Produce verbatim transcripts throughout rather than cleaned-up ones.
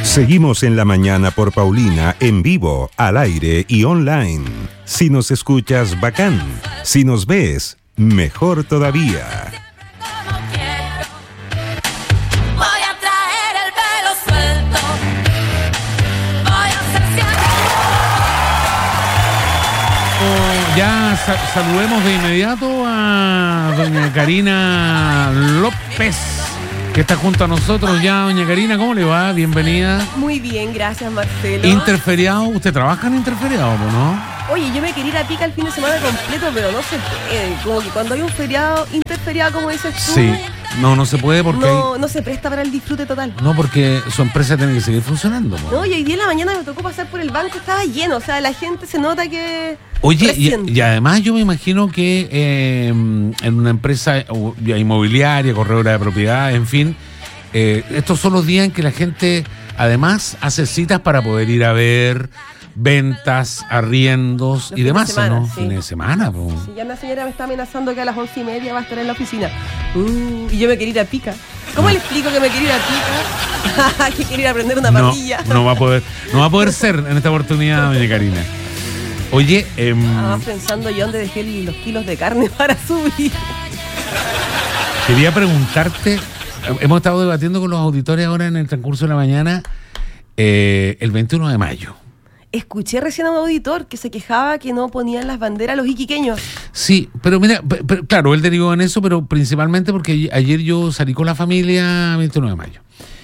Seguimos en la mañana por Paulina, en vivo, al aire y online. Si nos escuchas, bacán. Si nos ves, mejor todavía. Ya sa- saludemos de inmediato a doña Karina López, que está junto a nosotros ya. Doña Karina, ¿cómo le va? Bienvenida. Muy bien, gracias, Marcelo. Interferiado, ¿usted trabaja en Interferiado, no? Oye, yo me quería ir a Pica el fin de semana completo, pero no se puede. Como que cuando hay un feriado, interferiado, como dices tú, Sí, no, no se puede porque no, hay- no se presta para el disfrute total. no, porque su empresa tiene que seguir funcionando, po. No, y hoy día en la mañana me tocó pasar por el banco, estaba lleno, o sea, la gente se nota que... Oye, resiente. y, y además yo me imagino que eh, en una empresa uh, ya inmobiliaria, corredora de propiedades, en fin, eh, estos son los días en que la gente además hace citas para poder ir a ver ventas, arriendos Los y fines demás, de semana, ¿no? sí. Fines de semana, po. Sí, ya una señora me está amenazando que a las once y media va a estar en la oficina. Uh, y yo me quería ir a Pica. ¿Cómo No. le explico que me quería ir a Pica? Que quería ir a aprender una No, parrilla. no va a poder, no va a poder ser en esta oportunidad, doña Karina. Oye, eh, Estaba pensando yo dónde dejé los kilos de carne para subir. quería preguntarte, hemos estado debatiendo con los auditores ahora en el transcurso de la mañana, eh, el veintiuno de mayo. Escuché recién a un auditor que se quejaba que no ponían las banderas los iquiqueños. Sí, pero mira, p- p- claro, él derivó en eso, pero principalmente porque ayer yo salí con la familia veintiuno de mayo.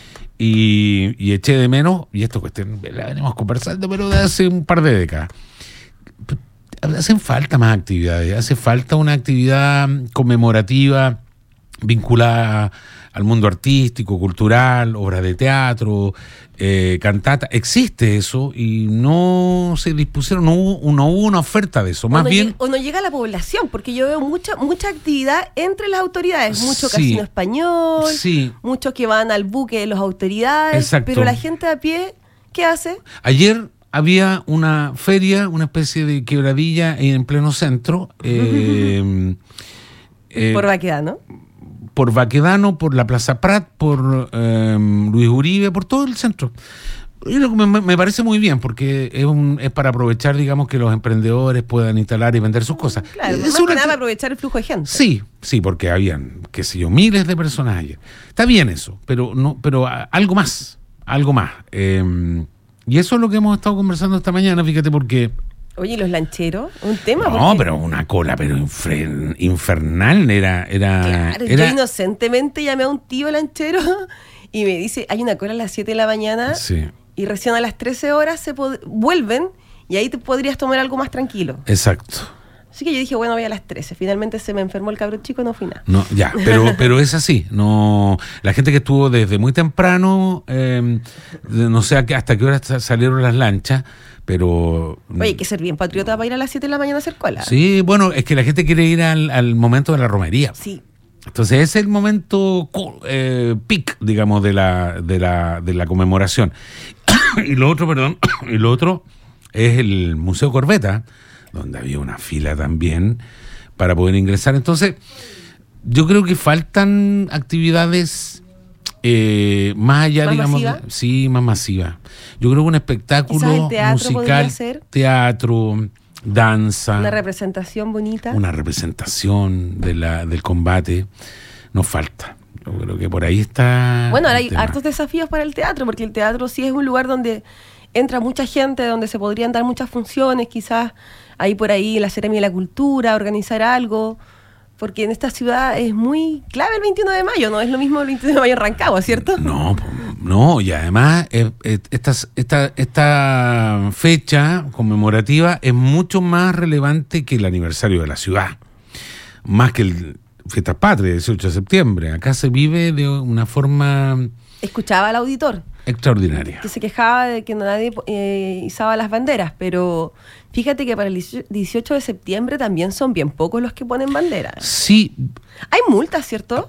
Y, y eché de menos, y esto cuestión, la venimos conversando, pero de hace un par de décadas. P- Hacen falta más actividades, hace falta una actividad conmemorativa vinculada al mundo artístico, cultural, obras de teatro, eh, cantata. Existe eso y no se dispusieron, no hubo, no hubo una oferta de eso. Más o no bien... llega, o no llega a la población, porque yo veo mucha mucha actividad entre las autoridades. Mucho Sí. casino español, Sí. muchos que van al buque de las autoridades. Exacto. Pero la gente a pie, ¿qué hace? Ayer había una feria, una especie de quebradilla en pleno centro, eh, eh, Por vaquedad, ¿no? por Baquedano, por la Plaza Prat, por eh, Luis Uribe, por todo el centro. Y lo que me, me parece muy bien, porque es, un, es para aprovechar, digamos, que los emprendedores puedan instalar y vender sus cosas. Claro, Es más que una- nada para aprovechar el flujo de gente. Sí, sí, porque habían, qué sé yo, miles de personas ayer. Está bien eso, pero no, pero a- algo más, algo más. Eh, y eso es lo que hemos estado conversando esta mañana, fíjate, porque... Oye, ¿y los lancheros? Un tema. No, porque- pero una cola, pero infre- infernal era... era, Claro, era yo inocentemente llamé a un tío lanchero y me dice, hay una cola a las siete de la mañana Sí, y recién a las trece horas se pod- vuelven y ahí te podrías tomar algo más tranquilo. exacto. Así que yo dije, bueno, voy a las trece. Finalmente se me enfermó el cabro chico, no fui nada. No, ya, pero, pero es así. No, la gente que estuvo desde muy temprano, eh, de- no sé a qué- hasta qué hora sa- salieron las lanchas, pero... Oye, hay que ser bien patriota para ir a las siete de la mañana a hacer cola. Sí, bueno, es que la gente quiere ir al, al momento de la romería. Sí. Entonces ese es el momento co- eh, peak, digamos, de la, de la, de la conmemoración. Y lo otro, perdón, y lo otro es el Museo Corbeta, donde había una fila también para poder ingresar. Entonces, yo creo que faltan actividades eh, más allá, ¿Más digamos, masiva? de- sí, más masiva. Yo creo que un espectáculo Quizás el teatro podría musical, ser. teatro, danza, Una representación bonita. una representación de la, del combate, nos falta. Yo creo que por ahí está. Bueno, ahora el hay tema. hartos desafíos para el teatro, porque el teatro sí es un lugar donde entra mucha gente, donde se podrían dar muchas funciones, quizás ahí por ahí la Seremia de la Cultura, organizar algo, porque en esta ciudad es muy clave el veintiuno de mayo, no es lo mismo el veintiuno de mayo en Rancagua, ¿cierto? No, po, no, y además eh, eh, estas- esta, esta fecha conmemorativa es mucho más relevante que el aniversario de la ciudad, más que el Fiestas Patrias, dieciocho de septiembre. Acá se vive de una forma Escuchaba al auditor extraordinaria. que se quejaba de que nadie eh, izaba las banderas, pero fíjate que para el dieciocho de septiembre también son bien pocos los que ponen banderas. Sí, Hay multas, ¿cierto?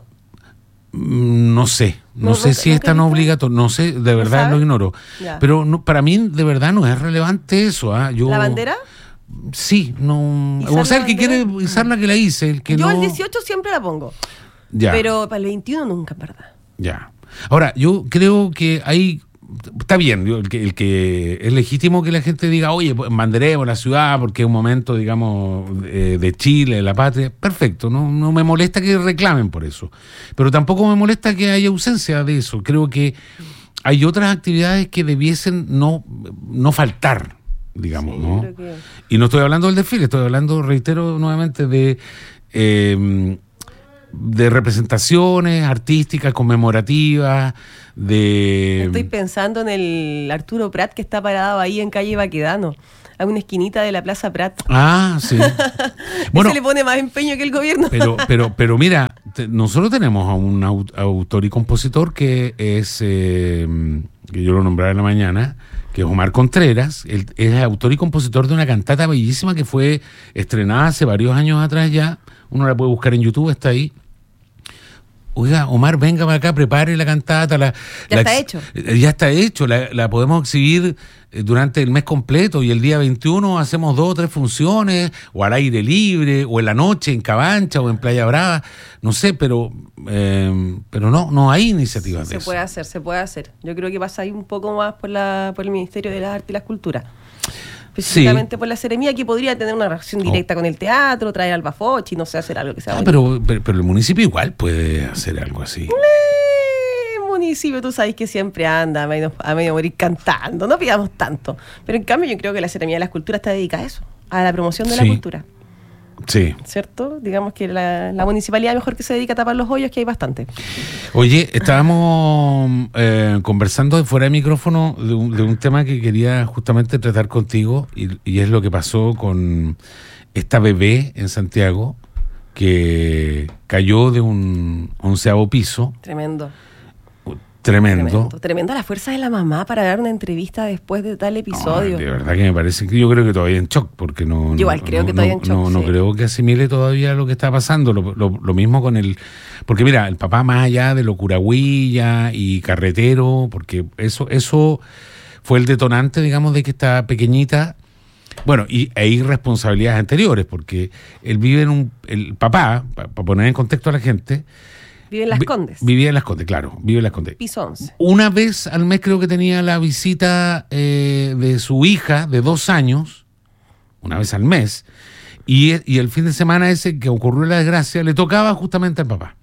mm, no sé, no, No, sé nunca- si es nunca tan viste. obligatorio, no sé, de verdad sabes? lo ignoro. Ya. Pero no, para mí, de verdad, no es relevante eso. ¿ah? Yo, ¿La bandera? Sí, no. ¿Izar O sea, la el que bandera? quiere izarla que la hice, el que Yo no. el dieciocho siempre la pongo, Ya, pero para el veintiuno nunca, en verdad. ya. Ahora, yo creo que hay está bien, el que, el que es legítimo que la gente diga, oye, pues, mandaremos la ciudad porque es un momento, digamos, eh, de Chile, de la patria. Perfecto, no, no me molesta que reclamen por eso. Pero tampoco me molesta que haya ausencia de eso. Creo que hay otras actividades que debiesen no, no faltar, digamos, Sí, ¿no? creo que- Y no estoy hablando del desfile, estoy hablando, reitero nuevamente, de... Eh, de representaciones artísticas, conmemorativas, de... Estoy pensando en el Arturo Prat que está parado ahí en calle Baquedano, a una esquinita de la Plaza Prat. Ah, sí. Bueno, Ese le pone más empeño que el gobierno. Pero, pero, pero mira, te, nosotros tenemos a un aut- autor y compositor que es, eh, que yo lo nombraba en la mañana, que es Omar Contreras. Él es autor y compositor de una cantata bellísima que fue estrenada hace varios años atrás ya. Uno la puede buscar en YouTube, está ahí. Oiga, Omar, venga para acá, prepare la cantata. La, ya la está ex, hecho. Ya está hecho, la, la podemos exhibir durante el mes completo y el día veintiuno hacemos dos o tres funciones, o al aire libre, o en la noche en Cabancha, o en Playa Brava, no sé, pero eh, pero no, no hay iniciativas Se de eso. puede hacer, se puede hacer. Yo creo que pasa ahí un poco más por, la, por el Ministerio de las Artes y las Culturas. Específicamente sí. Por la Seremía, que podría tener una relación directa oh. con el teatro, traer al Bafochi, no sé, hacer algo que sea. Ah, pero, pero, pero el municipio igual puede hacer algo así. El municipio, tú sabes que siempre anda a medio, a medio morir cantando, no pidamos tanto. Pero en cambio yo creo que la Seremía de las Culturas está dedicada a eso, a la promoción de sí. la cultura. Sí. ¿Cierto? Digamos que la, la municipalidad mejor que se dedica a tapar los hoyos, que hay bastante. Oye, estábamos eh, conversando de fuera de micrófono de un, de un tema que quería justamente tratar contigo y, y es lo que pasó con esta bebé en Santiago que cayó de un onceavo piso. Tremendo. Tremendo. Tremendo. Tremendo la fuerza de la mamá para dar una entrevista después de tal episodio. No, de verdad que me parece que yo creo que todavía en shock, porque no... Yo igual no, creo no, que todavía no, en shock, No, sí. no creo que asimile todavía lo que está pasando. Lo, lo, lo mismo con el... Porque mira, el papá más allá de lo curagüilla y carretero, porque eso, eso fue el detonante, digamos, de que esta pequeñita... Bueno, y e irresponsabilidades anteriores, porque él vive en un... El papá, para pa poner en contexto a la gente... Vive en Las Condes. Vivía en Las Condes, claro, vive en Las Condes. Piso once. Una vez al mes creo que tenía la visita eh, de su hija de dos años, una vez al mes, y, y el fin de semana ese que ocurrió la desgracia le tocaba justamente al papá.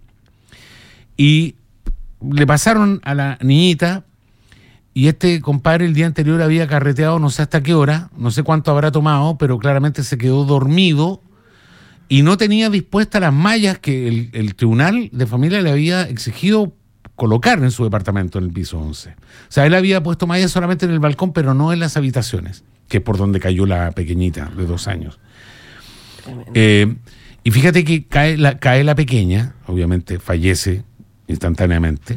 Y le pasaron a la niñita y este compadre el día anterior había carreteado no sé hasta qué hora, no sé cuánto habrá tomado, pero claramente se quedó dormido y no tenía dispuestas las mallas que el, el tribunal de familia le había exigido colocar en su departamento en el piso once. O sea, él había puesto mallas solamente en el balcón, pero no en las habitaciones, que es por donde cayó la pequeñita de dos años. Eh, y fíjate que cae la, cae la pequeña, obviamente fallece instantáneamente,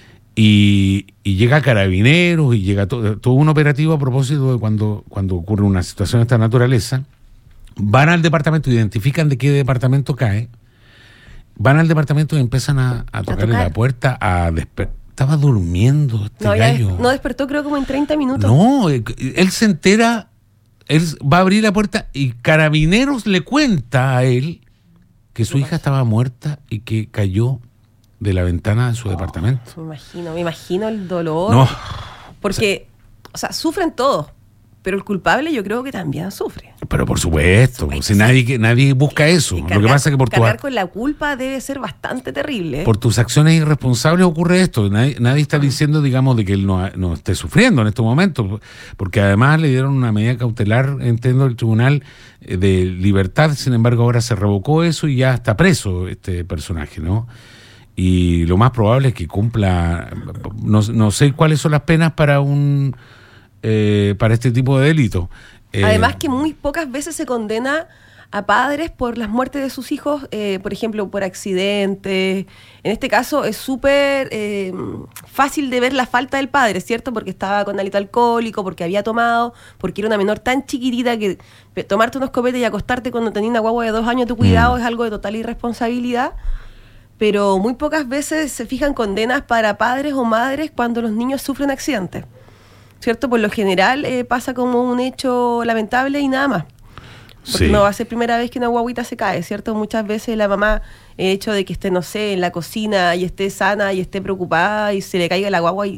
y, y llega Carabineros, y llega todo, todo un operativo a propósito de cuando, cuando ocurre una situación de esta naturaleza. Van al departamento, identifican de qué departamento cae, van al departamento y empiezan a, a tocarle a tocar. la puerta, a despertar. Estaba durmiendo este no, gallo. Ya, no despertó creo como en treinta minutos. No, él, él se entera, él va a abrir la puerta y Carabineros le cuenta a él que su hija estaba muerta y que cayó de la ventana de su oh, departamento. Me imagino, me imagino el dolor. No. Porque, o sea, o sea sufren todos. Pero el culpable yo creo que también sufre. Pero por supuesto, por supuesto. Si nadie, nadie busca eso. Cargar, Lo que pasa es que por cargar tu, con la culpa debe ser bastante terrible. ¿eh? Por tus acciones irresponsables ocurre esto. Nadie, nadie está diciendo, digamos, de que él no, no esté sufriendo en estos momentos. Porque además le dieron una medida cautelar, entiendo, el tribunal de libertad. Sin embargo, ahora se revocó eso y ya está preso este personaje, ¿no? Y lo más probable es que cumpla... No, no sé cuáles son las penas para un... Eh, para este tipo de delito. Eh, Además que muy pocas veces se condena a padres por las muertes de sus hijos, eh, por ejemplo, por accidentes. En este caso es súper eh, fácil de ver la falta del padre, ¿cierto? Porque estaba con hálito alcohólico, porque había tomado, porque era una menor tan chiquitita que tomarte unos copetes y acostarte cuando tenías una guagua de dos años, tu cuidado mm. es algo de total irresponsabilidad. Pero muy pocas veces se fijan condenas para padres o madres cuando los niños sufren accidentes. ¿Cierto? Por lo general eh, pasa como un hecho lamentable y nada más. Porque sí. no va a ser primera vez que una guaguita se cae, ¿cierto? Muchas veces la mamá, el hecho de que esté, no sé, en la cocina y esté sana y esté preocupada y se le caiga la guagua y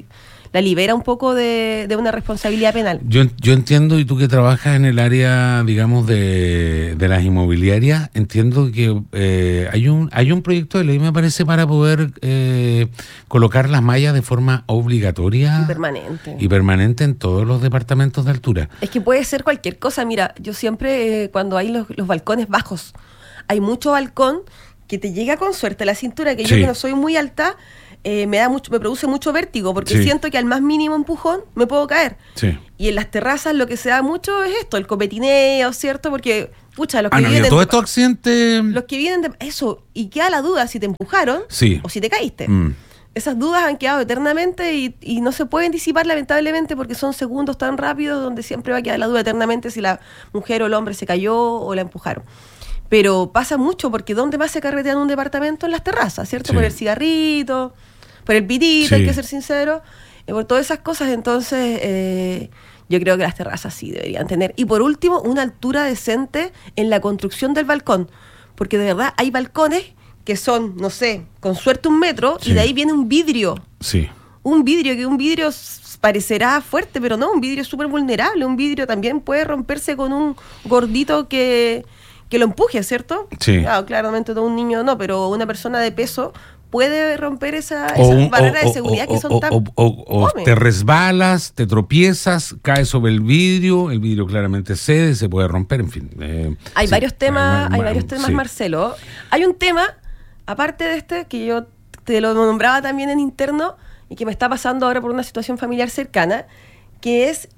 la libera un poco de, de una responsabilidad penal. Yo, yo entiendo, y tú que trabajas en el área, digamos, de, de las inmobiliarias, entiendo que eh, hay un hay un proyecto de ley, me parece, para poder eh, colocar las mallas de forma obligatoria Y permanente. y permanente en todos los departamentos de altura. Es que puede ser cualquier cosa. Mira, yo siempre, eh, cuando hay los, los balcones bajos, hay mucho balcón que te llega con suerte a la cintura, que Sí. yo que no soy muy alta, eh, me da mucho, me produce mucho vértigo, porque Sí. siento que al más mínimo empujón me puedo caer. Sí. Y en las terrazas lo que se da mucho es esto, el copetineo, ¿cierto? Porque, pucha, los que ¿Han habido vienen todos de, estos accidentes? los que vienen de eso, y queda la duda si te empujaron Sí. o si te caíste. Mm. Esas dudas han quedado eternamente y, y no se pueden disipar, lamentablemente, porque son segundos tan rápidos donde siempre va a quedar la duda eternamente si la mujer o el hombre se cayó o la empujaron. Pero pasa mucho, porque ¿dónde más se carretea en un departamento? En las terrazas, ¿cierto? Sí. Por el cigarrito, por el pitito, Sí. hay que ser sincero, eh, por todas esas cosas. Entonces, eh, yo creo que las terrazas sí deberían tener. Y por último, una altura decente en la construcción del balcón, porque de verdad hay balcones que son, no sé, con suerte un metro, Sí. y de ahí viene un vidrio. Sí. Un vidrio, que un vidrio s- parecerá fuerte, pero no, un vidrio súper vulnerable. Un vidrio también puede romperse con un gordito que, que lo empuje, ¿cierto? Sí. Claro, claramente todo un niño no, pero una persona de peso puede romper esa, O esas un- barreras o- de seguridad o- que son o- tan... o- o- o fome. te resbalas, te tropiezas, caes sobre el vidrio, el vidrio claramente cede, se puede romper, en fin. eh, Hay sí. varios temas, Eh, hay ma- varios temas, sí. Marcelo. Hay un tema, aparte de este, que yo te lo nombraba también en interno y que me está pasando ahora por una situación familiar cercana, que es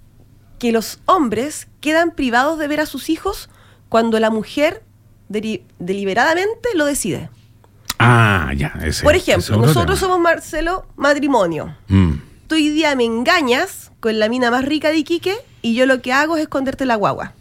que los hombres quedan privados de ver a sus hijos cuando la mujer deli- deliberadamente lo decide. Ah, ya, ese. Por ese ejemplo, otro nosotros tema. somos, Marcelo, matrimonio. Mm, Tú hoy día me engañas con la mina más rica de Iquique y yo lo que hago es esconderte la guagua.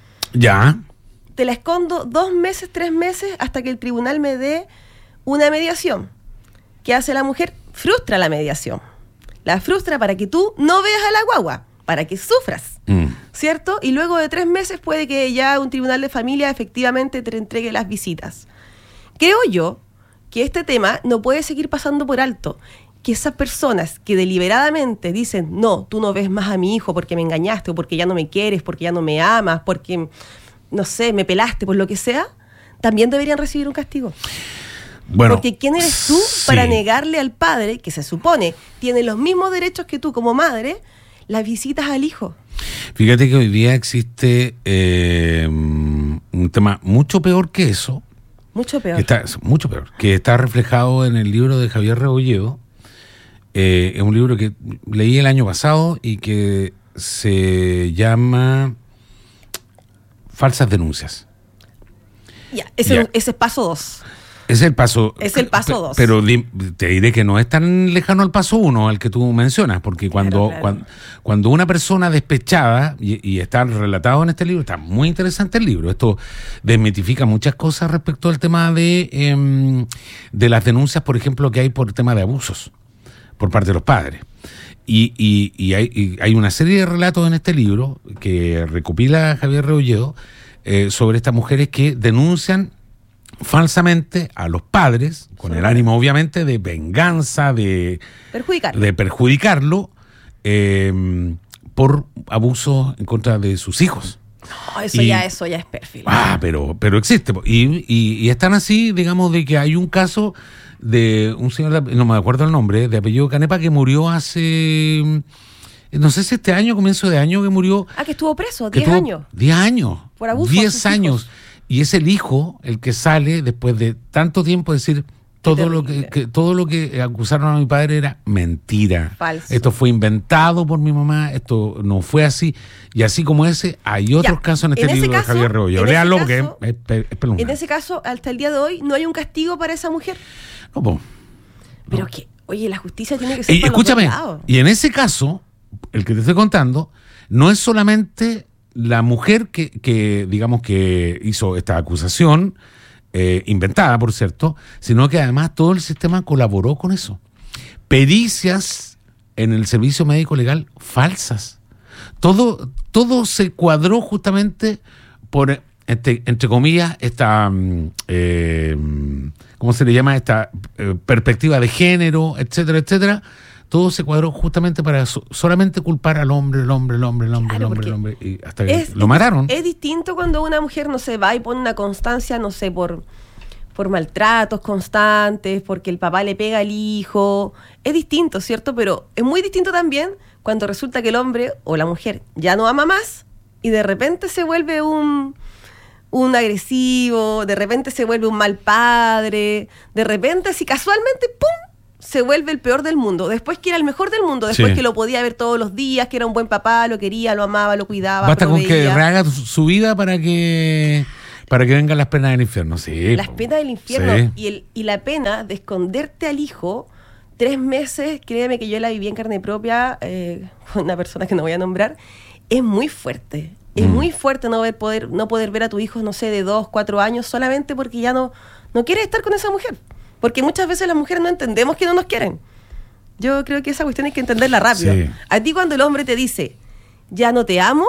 ya. Te la escondo dos meses, tres meses, hasta que el tribunal me dé una mediación. ¿Qué hace la mujer? Frustra la mediación. La frustra para que tú no veas a la guagua, para que sufras, Mm, ¿cierto? Y luego de tres meses puede que ya un tribunal de familia efectivamente te entregue las visitas. Creo yo que este tema no puede seguir pasando por alto. Que esas personas que deliberadamente dicen, no, tú no ves más a mi hijo porque me engañaste, o porque ya no me quieres, porque ya no me amas, porque, no sé, me pelaste, por lo que sea, también deberían recibir un castigo. bueno. Porque ¿quién eres tú sí. para negarle al padre, que se supone tiene los mismos derechos que tú como madre, las visitas al hijo? Fíjate que hoy día existe eh, un tema mucho peor que eso. Mucho peor. Que está, mucho peor. Que está reflejado en el libro de Javier Rebolledo. Eh, es un libro que leí el año pasado y que se llama Falsas Denuncias. Ya, ese, Ya. Es, ese es paso dos. Es el paso. Es el paso pe- dos. Pero di- te diré que no es tan lejano al paso uno, al que tú mencionas, porque cuando, claro. cuando, cuando una persona despechada, y, y está relatado en este libro, está muy interesante el libro, esto desmitifica muchas cosas respecto al tema de, em, de las denuncias, por ejemplo, que hay por tema de abusos por parte de los padres. Y, y, y, hay, y hay una serie de relatos en este libro que recopila Javier Rebolledo eh, sobre estas mujeres que denuncian falsamente a los padres, con el ánimo obviamente de venganza, de, Perjudicar. de perjudicarlo, eh, por abusos en contra de sus hijos. No, eso y- ya, eso ya es perfil. Ah, pero, pero existe. po. Y, y, y están así, digamos, de que hay un caso de un señor, de- no me acuerdo el nombre, de apellido Canepa, que murió hace, no sé si este año, comienzo de año, que murió. Ah, que estuvo preso, que diez tuvo años. diez años. Por abuso a sus diez años. hijos. Y es el hijo el que sale después de tanto tiempo decir todo lo que, terrible. que todo lo que acusaron a mi padre era mentira. Falso. Esto fue inventado por mi mamá, esto no fue así. Y así como ese, hay otros Ya, casos en este en ese libro caso- de Javier Rebolledo. en ese Léanlo caso- porque es, es, es espeluznante. En ese caso, hasta el día de hoy, no hay un castigo para esa mujer. No, po. Pero que, oye, la justicia tiene que ser Y para escúchame, los dos lados. y en ese caso, el que te estoy contando, no es solamente la mujer que, que digamos, que hizo esta acusación, eh, inventada, por cierto, sino que además todo el sistema colaboró con eso. Pericias en el servicio médico legal falsas. Todo, todo se cuadró justamente por, este, entre comillas, esta, mm, eh, ¿cómo se le llama? Esta eh, perspectiva de género, etcétera, etcétera, todo se cuadró justamente para so, solamente culpar al hombre, el hombre, el hombre, el hombre, Claro, el hombre, el hombre, y hasta que Es, lo mataron. Es distinto cuando una mujer, no sé, va y pone una constancia, no sé, por, por maltratos constantes, porque el papá le pega al hijo. Es distinto, ¿cierto? Pero es muy distinto también cuando resulta que el hombre o la mujer ya no ama más y de repente se vuelve un, un agresivo, de repente se vuelve un mal padre, de repente, así casualmente, ¡pum!, se vuelve el peor del mundo. Después que era el mejor del mundo, después Sí. que lo podía ver todos los días, que era un buen papá, lo quería, lo amaba, lo cuidaba. Basta con que proveía. rehaga su, su vida para que para que vengan las penas del infierno. Sí, Las po. penas del infierno Sí. y, el, y la pena de esconderte al hijo tres meses, créeme que yo la viví en carne propia, eh, con una persona que no voy a nombrar, es muy fuerte. Es Mm. muy fuerte no ver, poder, no poder ver a tu hijo, no sé, de dos, cuatro años, solamente porque ya no, no quieres estar con esa mujer. Porque muchas veces las mujeres no entendemos que no nos quieren. Yo creo que esa cuestión hay que entenderla rápido. Sí. A ti cuando el hombre te dice, ya no te amo,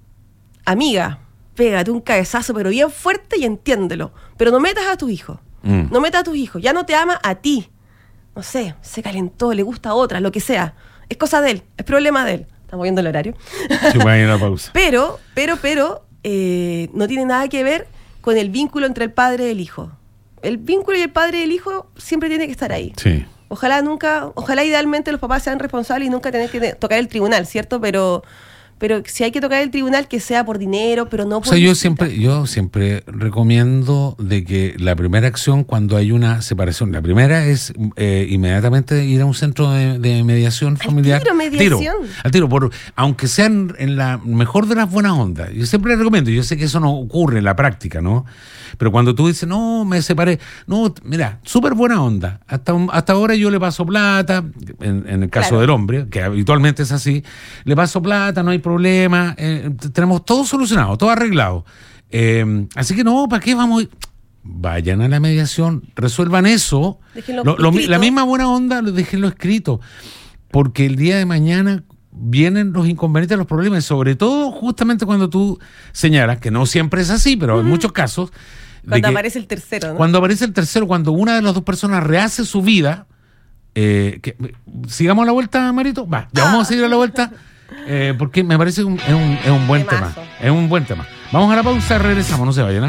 amiga, pégate un cabezazo, pero bien fuerte y entiéndelo. Pero no metas a tu hijo. Mm. No metas a tus hijos. Ya no te ama a ti. No sé, se calentó, le gusta a otra, lo que sea. Es cosa de él, es problema de él. Estamos viendo el horario. Sí, voy a ir a la pausa. Pero, pero, pero, eh, no tiene nada que ver con el vínculo entre el padre y el hijo. El vínculo y el padre y el hijo siempre tiene que estar ahí. Sí. Ojalá nunca, ojalá idealmente los papás sean responsables y nunca tener que tocar el tribunal, ¿cierto? Pero, pero si hay que tocar el tribunal, que sea por dinero, pero no O por sea, yo visita. siempre, yo siempre recomiendo de que la primera acción cuando hay una separación, la primera es eh, inmediatamente ir a un centro de, de mediación familiar. tiro, mediación. Al tiro, por, aunque sean en la mejor de las buenas ondas. Yo siempre les recomiendo, yo sé que eso no ocurre en la práctica, ¿no? Pero cuando tú dices, no, me separé, no, mira, súper buena onda. Hasta, hasta ahora yo le paso plata, en, en el caso Claro. del hombre, que habitualmente es así, le paso plata, no hay problema, eh, tenemos todo solucionado, todo arreglado. Eh, así que no, ¿para qué vamos a ir? Vayan a la mediación, resuelvan eso. Déjenlo Lo- lo- escrito. la misma buena onda, déjenlo escrito. Porque el día de mañana vienen los inconvenientes, los problemas, y sobre todo justamente cuando tú señalas, que no siempre es así, pero en muchos casos, de Cuando que aparece el tercero, ¿no? cuando aparece el tercero, cuando una de las dos personas rehace su vida, eh, que, sigamos a la vuelta, Marito, va, ya vamos a seguir a la vuelta, eh, porque me parece un, es, un, es un buen Temazo. tema, es un buen tema. Vamos a la pausa, regresamos, no se vayan, ¿eh?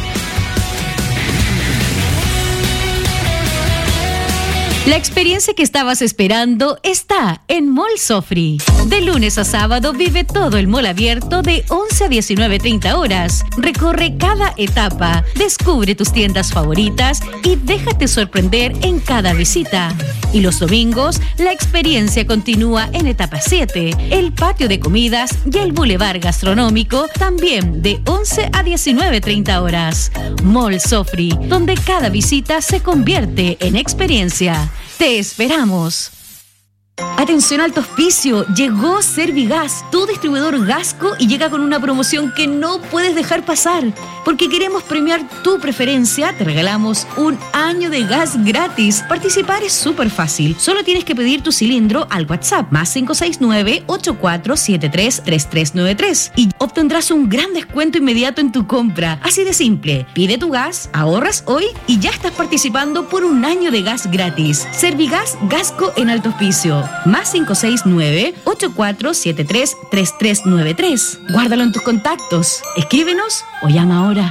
La experiencia que estabas esperando está en Mall Sofri. De lunes a sábado vive todo el mall abierto de once a diecinueve treinta horas. Recorre cada etapa, descubre tus tiendas favoritas y déjate sorprender en cada visita. Y los domingos, la experiencia continúa en etapa siete, el patio de comidas y el bulevar gastronómico también de once a diecinueve treinta horas. Mall Sofri, donde cada visita se convierte en experiencia. ¡Te esperamos! Atención, alto auspicio, llegó Servigas, tu distribuidor Gasco, y llega con una promoción que no puedes dejar pasar. Porque queremos premiar tu preferencia, te regalamos un año de gas gratis. Participar es súper fácil, solo tienes que pedir tu cilindro al WhatsApp más cinco seis nueve, ocho cuatro siete tres, tres tres nueve tres y obtendrás un gran descuento inmediato en tu compra. Así de simple, pide tu gas, ahorras hoy y ya estás participando por un año de gas gratis. Servigas Gasco en alto auspicio. Más cinco seis nueve, ocho cuatro siete tres, tres tres nueve tres. Guárdalo en tus contactos. Escríbenos o llama ahora.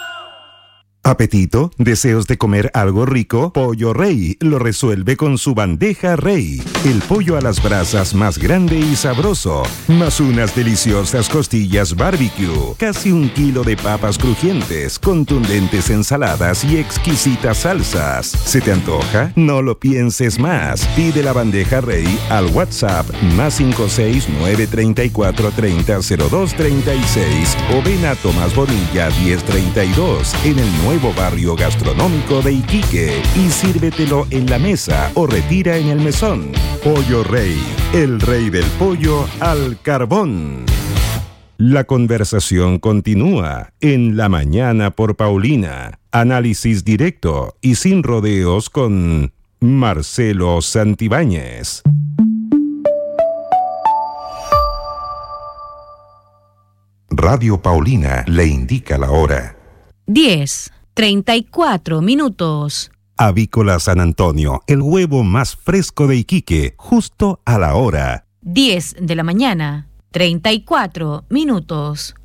¿Apetito? ¿Deseos de comer algo rico? Pollo Rey lo resuelve con su bandeja Rey. El pollo a las brasas más grande y sabroso, más unas deliciosas costillas barbecue, casi un kilo de papas crujientes, contundentes ensaladas y exquisitas salsas. ¿Se te antoja? No lo pienses más. Pide la bandeja Rey al WhatsApp más cinco seis nueve, tres cuatro tres cero, cero dos tres seis o ven a Tomás Bonilla diez treinta y dos en el nuevo Nuevo barrio gastronómico de Iquique y sírvetelo en la mesa o retira en el mesón. Pollo Rey, el rey del pollo al carbón. La conversación continúa en La Mañana por Paulina. Análisis directo y sin rodeos con Marcelo Santibáñez. Radio Paulina le indica la hora. diez, treinta y cuatro minutos. Avícola San Antonio, el huevo más fresco de Iquique, justo a la hora. diez de la mañana, treinta y cuatro minutos.